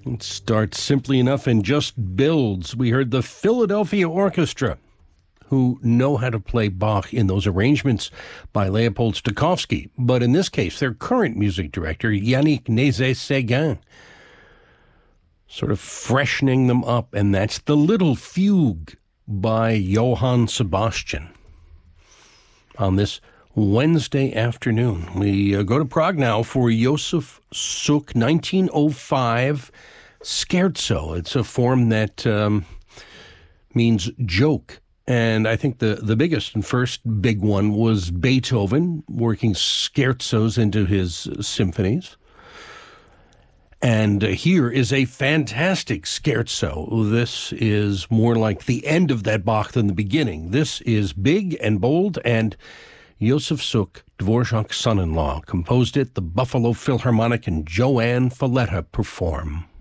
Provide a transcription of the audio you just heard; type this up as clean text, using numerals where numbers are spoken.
It starts simply enough and just builds. We heard the Philadelphia Orchestra, who know how to play Bach in those arrangements by Leopold Stokowski. But in this case, their current music director, Yannick Nézet-Séguin, sort of freshening them up. And that's the Little Fugue by Johann Sebastian. On this Wednesday afternoon, we go to Prague now for Josef Suk 1905 Scherzo. It's a form that means joke. And I think the biggest and first big one was Beethoven working scherzos into his symphonies. And here is a fantastic scherzo. This is more like the end of that Bach than the beginning. This is big and bold, and Josef Suk, Dvorak's son-in-law, composed it. The Buffalo Philharmonic and Joanne Falletta perform.